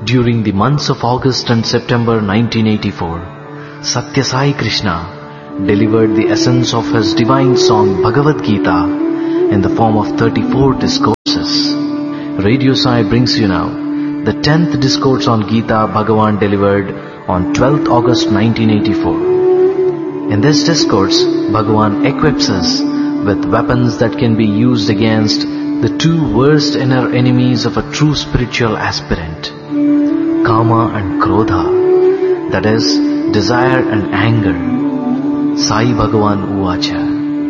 During the months of August and September 1984, Satya Sai Krishna delivered the essence of his divine song Bhagavad Gita in the form of 34 discourses. Radio Sai brings you now the 10th discourse on Gita Bhagavan delivered on 12th August 1984. In this discourse, Bhagavan equips us with weapons that can be used against the two worst inner enemies of a true spiritual aspirant, Kama and Krodha, that is, desire and anger. Sai Bhagavan Uvacha.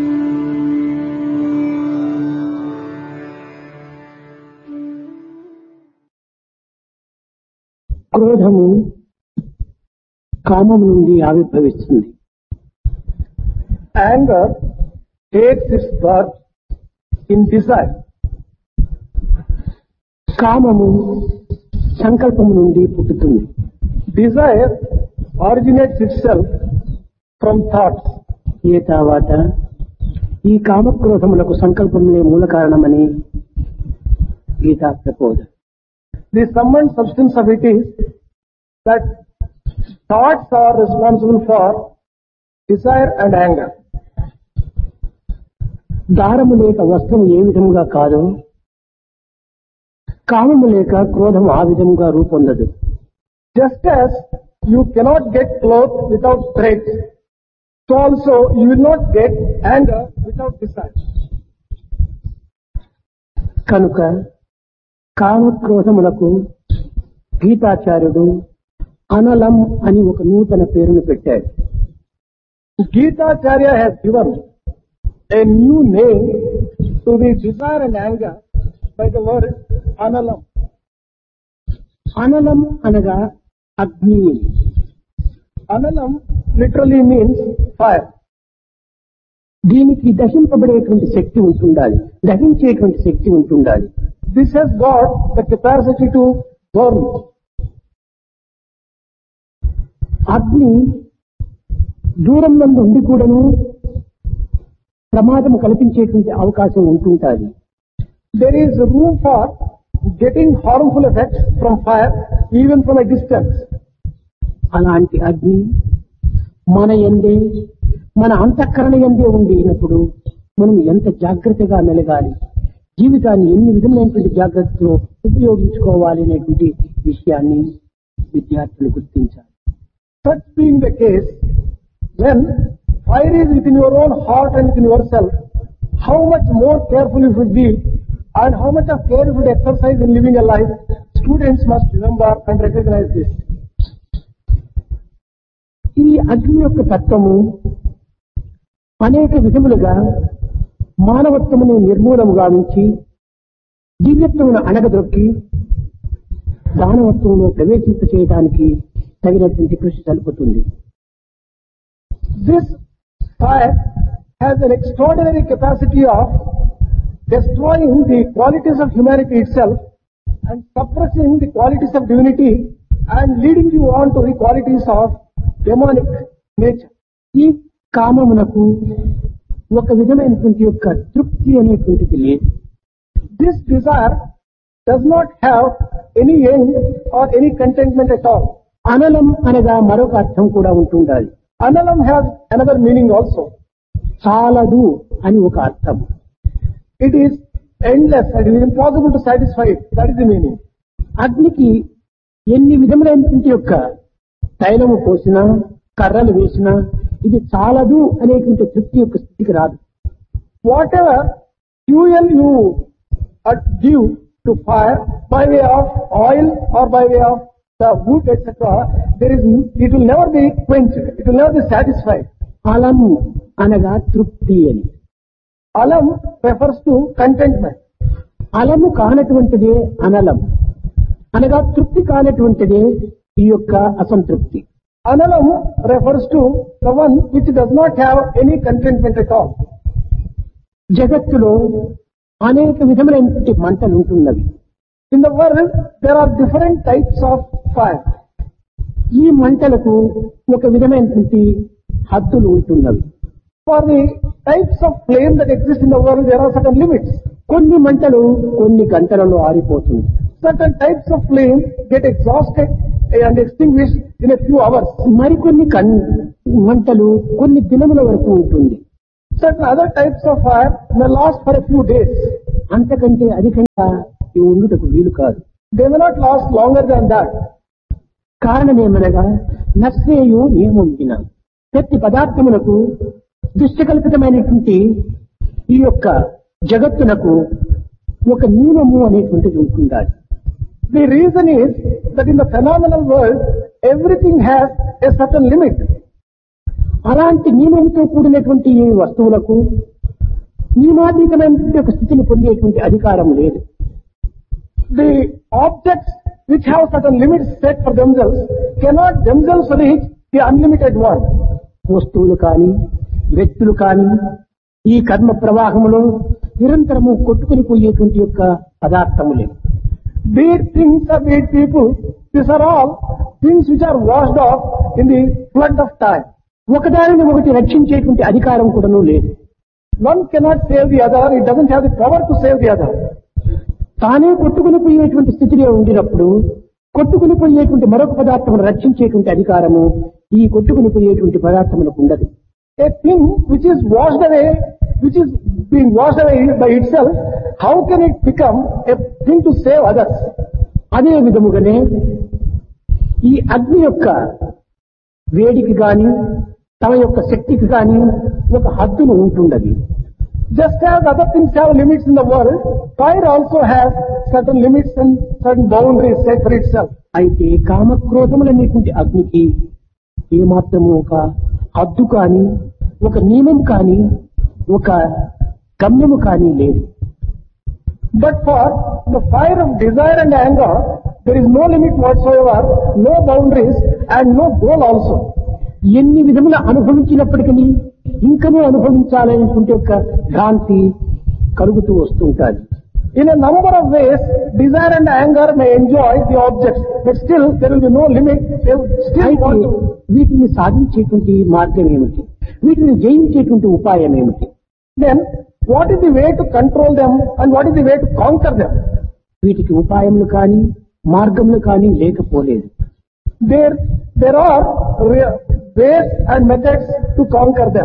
క్రోధము కామము నుండి ఆవిర్భవిస్తుంది. Anger takes its birth in desire. కామము సంకల్పము నుండి పుట్టుతుంది. Desire originates itself from thoughts. ఏ తర్వాత ఈ కామక్రోధములకు సంకల్పములే మూల కారణమని గీతా ప్రబోధ. The sum and substance of it is that thoughts are responsible for desire and anger. దారము లేక వస్త్రము ఏ విధముగా కాదో, కామము లేక క్రోధము ఆ విధముగా రూపొందదు. Just as you cannot get clothes without threads, so also you will not get anger without desire. కనుక కామక్రోధములకు గీతాచార్యుడు అనలం అని ఒక నూతన పేరును పెట్టాడు. Gitacharya has given a new name to the desire and anger by the word analam. అనలం అనగా అగ్ని. Analam literally means fire. దీనికి దహింపబడేటువంటి శక్తి ఉంటుండాలి, దహించేటువంటి శక్తి ఉంటుండాలి. This has got the capacity to burn. అగ్ని దూరం నందు ఉండి కూడాను ప్రమాదం కల్పించేటువంటి అవకాశం ఉంటుంటుంది. There is room for getting harmful effects from fire even from a distance. అలాంటి అగ్ని మన యందే, మన అంతఃకరణ యందే ఉండినప్పుడు మనం ఎంత జాగ్రత్తగా మెలగాలి, జీవితాన్ని ఎన్ని విధమైనటువంటి జాగ్రత్తలో ఉపయోగించుకోవాలి అనేటువంటి విషయాన్ని విద్యార్థులు గుర్తించాలి. Such being the case, when fire is within your own heart and within yourself, how much more careful you should be and how much of care you should exercise in living a life, students must remember and recognize this. ఈ అగ్ని యొక్క తత్వము అనేక విధములుగా మానవత్వమును నిర్మూలము గావించి దివ్యత్వమును అణగదొక్కి దానవత్వంలో ప్రవేశింప చేయడానికి తగినటువంటి కృషి జరుపుతుంది. This fire has an extraordinary capacity of destroying the qualities of humanity itself and suppressing the qualities of divinity and leading you on to the qualities of demonic nature. ఈ కామమునకు ఒక విధమైనటువంటి యొక్క తృప్తి అనేటువంటిది లేదు. This desire does not have any end or any contentment at all. అనలం అనగా మరొక అర్థం కూడా ఉంటుండాలి. Analam has another meaning also. చాలదు అని ఒక అర్థం. It is endless and it is impossible to satisfy it. That is the meaning. అగ్నికి ఎన్ని విధములైనటువంటి యొక్క తైలము పోసినా, కర్రలు వేసినా ఇది చాలదు అనేటువంటి తృప్తి యొక్క స్థితికి రాదు. Whatever fuel you give to fire by way of oil or by way of the wood, etc., it will never be quenched. It will never be satisfied. అలము అనగా తృప్తి అని. Alam refers to contentment. అలము కానటువంటిదే అనలం అనగా తృప్తి కానటువంటిదే ఈ యొక్క అసంతృప్తి. Analam refers to the one which does not have any contentment at all. జగత్తులో అనేక విధములైనటువంటి మంటలు ఉంటున్నవి. In the world, there are different types of fire. ఈ మంటలకు ఒక విధమైనటువంటి హద్దులు ఉంటున్నవి. For the types of flame that exist in the world, there are certain limits. కొన్ని మంటలు కొన్ని గంటలలో ఆరిపోతుంది. Certain types of flame get exhausted and extinguished in a few hours. మరికొన్ని మంటలు కొన్ని దినముల వరకు ఉంటుంది. Certain other types of fire may last for a few days. అంతకంటే అధికంగా ఇవి ఉండుటకు వీలు కాదు. They may not last longer than that. కారణమేమనగా నశ్రేయు నియమం ప్రతి పదార్థములకు దుష్టకల్పితమైనటువంటి ఈ యొక్క జగత్తునకు ఒక నియమము అనేటువంటిది ఉంటుండాలి. The reason is that in the phenomenal world, everything has a certain limit. అలాంటి నియమంతో కూడినటువంటి ఈ వస్తువులకు నియమాతీతమైనటువంటి ఒక స్థితిని పొందేటువంటి అధికారం లేదు. The objects which have certain limits set for themselves cannot themselves reach the unlimited one. వస్తువులు కానీ వ్యక్తులు కానీ ఈ కర్మ ప్రవాహంలో నిరంతరము కొట్టుకుని పోయేటువంటి యొక్క పదార్థములే. Be it things or be it people, these are all things which are washed off in the flood of time. ఒకదానిని ఒకటి రక్షించేటువంటి అధికారం కూడాను లేదు. One cannot save the other, it doesn't have the power to save the other. తానే కొట్టుకుని పోయేటువంటి స్థితిలో ఉండినప్పుడు కొట్టుకుని పోయేటువంటి మరొక పదార్థమును రక్షించేటువంటి అధికారము ఈ కొట్టుకుని పోయేటువంటి పదార్థములకు ఉండదు. A thing which is washed away, which is being washed away by itself, how can it become a thing to save others? అదే విధముగానే ఈ అగ్ని యొక్క వేడికి గాని తమ యొక్క శక్తికి గాని ఒక హద్దును ఉంటుండదు. Just as other things have limits in the world, fire also has certain limits and certain boundaries set for itself. అయితే కామక్రోధములనేటువంటి అగ్నికి ఏమాత్రము ఒక హద్దు కానీ ఒక నియమం కానీ ఒక గమ్యము కానీ లేదు. But for the fire of desire and anger, there is no limit whatsoever, no boundaries and no goal also. ఎన్ని విధముల అనుభవించినప్పటికీ ఇంకనూ అనుభవించాలనేటువంటి ఒక భ్రాంతి కలుగుతూ వస్తుంటారు. In a number of ways, desire and anger may enjoy the objects, but still there will be no limit. They will still want to. వీటిని సాధించేటువంటి మార్గం ఏమిటి? వీటిని జయించేటువంటి ఉపాయం ఏమిటి? Then, what is the way to control them and what is the way to conquer them? వీటికి ఉపాయములు కానీ మార్గములు కానీ లేకపోలేదు. There are ways and methods to conquer them.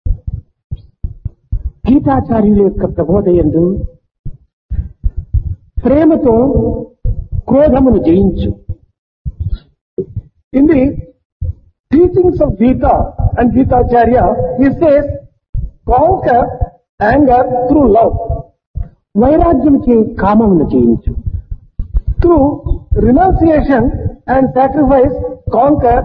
గీతాచార్యుల యొక్క ప్రబోధయందు ప్రేమతో క్రోధమును జయించు. In the teachings of Gita and Gitacharya, he says, conquer anger through love. వైరాగ్యము చే కామమును జయించు. Through renunciation and sacrifice, conquer.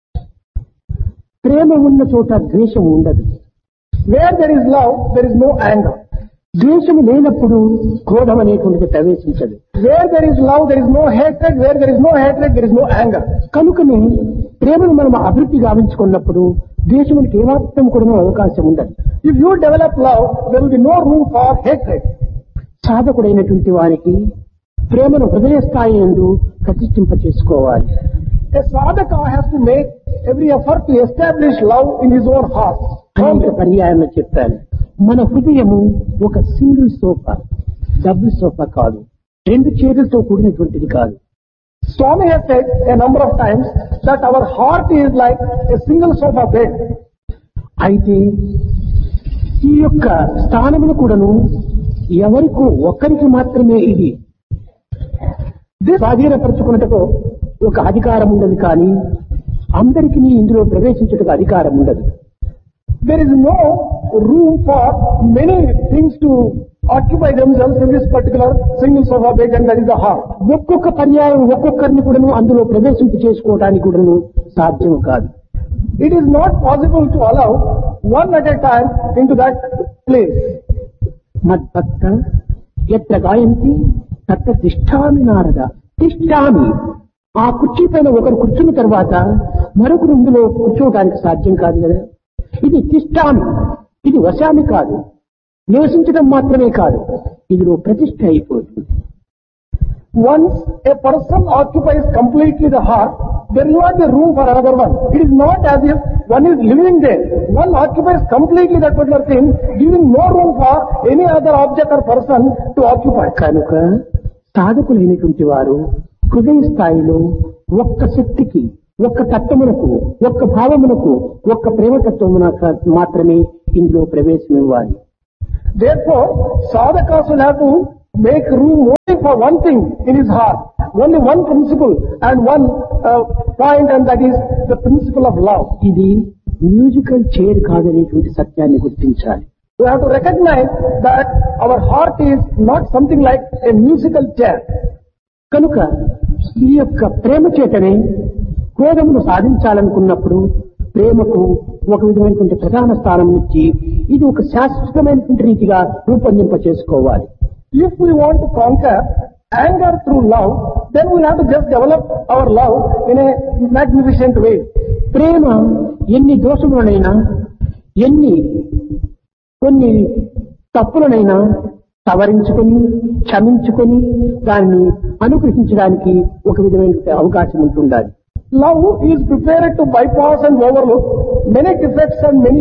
ప్రేమ ఉన్న చోట ద్వేషం ఉండదు. Where there is love, there is no anger. ద్వేషము లేనప్పుడు క్రోధం అనేటువంటిది ప్రవేశించదు. Where there is love, there is no hatred. Where there is no hatred, there is no anger. కనుకనే ప్రేమను మనం అభివృద్ధి గావించుకున్నప్పుడు ద్వేషమునికి ఏమాత్రం కూడా అవకాశం ఉండదు. If you develop love, there will be no room for hatred. సాధకుడైనటువంటి వారికి ప్రేమను హృదయ స్థాయి యందు ప్రతిష్ఠింప చేసుకోవాలి. A sadhaka has to make every effort to establish love in his own heart. అనేక పర్యాయంలో చెప్పాను. మన హృదయము ఒక సింగిల్ సోఫా, డబుల్ సోఫా కాదు, రెండు చైర్లతో కూడినటువంటిది కాదు. Swami has said a number of times that our heart is like a single sofa bed. అయితే ఈ యొక్క స్థానమును కూడాను ఎవరికో ఒక్కరికి మాత్రమే ఇది స్వాధీనపరచుకున్నట్టుకు ఒక అధికారం ఉండదు, కానీ అందరికీ ఇందులో ప్రవేశించుటకు అధికారం ఉండదు. There is no room for many things to occupy themselves in this particular single sofa bed, and that is the heart. ఒక్కొక్క పర్యాయం ఒక్కొక్కరిని కూడాను అందులో ప్రవేశింపు చేసుకోవడానికి కూడాను సాధ్యం కాదు. It is not possible to allow one at a time into that place. మద్భక్త ఎత్ర గాయంతి తత్ర తిష్టామి నారద. తిష్టామి, ఆ కుర్చీ పైన ఒకరు కూర్చున్న తర్వాత మరొకరు ఇందులో కూర్చోవడానికి సాధ్యం కాదు కదా. ఇది తిష్టామి, ఇది వశామి కాదు, నివసించడం మాత్రమే కాదు, ఇదిలో ప్రతిష్ఠ అయిపోతుంది. Once a person occupies completely the heart, there is not a room for another one. It is not as if one is living there. One occupies completely that particular thing, giving no room for any other object or person to occupy. కనుక సాధకులైనటువంటి వారు హృదయ స్థాయిలో ఒక్క శక్తికి, ఒక్క తత్వమునకు, ఒక్క భావమునకు, ఒక్క ప్రేమతత్వమునకు మాత్రమే ఇందులో ప్రవేశం ఇవ్వాలి. Therefore, sadhakas will have to make room only for one thing in his heart, only one principle and one point, and that is the principle of love. ఇది మ్యూజికల్ చైర్ కాదనేటువంటి సత్యాన్ని గుర్తించాలి. We have to recognize that our heart is not something like a musical chair. కనుక ఈ యొక్క ప్రేమ చేతనే క్రోధమును సాధించాలనుకున్నప్పుడు ప్రేమకు ఒక విధమైనటువంటి ప్రధాన స్థానం ఇచ్చి ఇది ఒక శాశ్వతమైనటువంటి రీతిగా రూపొందింప చేసుకోవాలి. If we want to conquer anger through love, then we have to just develop our love in a magnificent way. ప్రేమ ఎన్ని దోషములనైనా, కొన్ని తప్పులనైనా సవరించుకొని, క్షమించుకొని దాన్ని అనుగ్రహించడానికి ఒక విధమైన అవకాశం ఉంటుండాలి. Love is prepared to bypass and overlook many defects and many